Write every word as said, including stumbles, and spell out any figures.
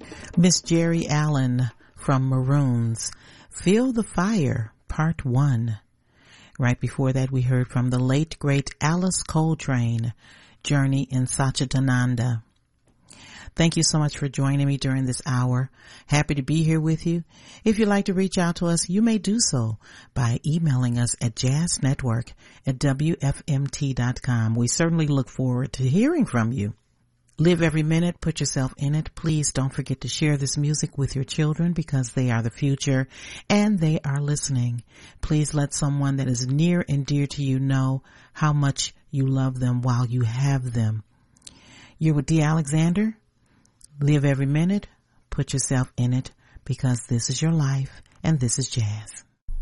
Miss Jerry Allen from Maroons, Feel the Fire, Part one. Right before that, we heard from the late, great Alice Coltrane, Journey in Satchidananda. Thank you so much for joining me during this hour. Happy to be here with you. If you'd like to reach out to us, you may do so by emailing us at jazznetwork at w f m t dot com. We certainly look forward to hearing from you. Live every minute. Put yourself in it. Please don't forget to share this music with your children because they are the future and they are listening. Please let someone that is near and dear to you know how much you love them while you have them. You're with Dee Alexander. Live every minute. Put yourself in it because this is your life and this is jazz.